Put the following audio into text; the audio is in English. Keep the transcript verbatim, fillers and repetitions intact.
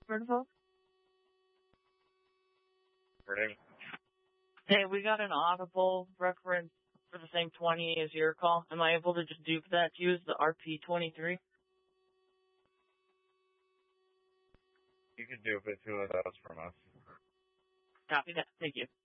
Vertical? Ready? Hey, we got an audible reference for the same twenty as your call. Am I able to just dupe that to use the R P twenty-three? You can dupe it to those from us. Copy that. Thank you.